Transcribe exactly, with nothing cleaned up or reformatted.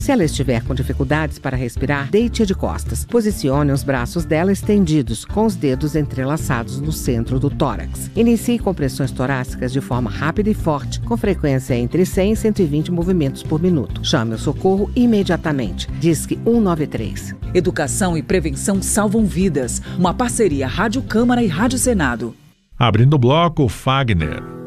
Se ela estiver com dificuldades para respirar, deite-a de costas. Posicione os braços dela estendidos, com os dedos entrelaçados no centro do tórax. Inicie compressões torácicas de forma rápida e forte, com frequência entre cem e cento e vinte movimentos por minuto. Chame o socorro imediatamente. Disque um nove três. Educação e prevenção salvam vidas. Uma parceria Rádio Câmara e Rádio Senado. Abrindo o bloco, Fagner.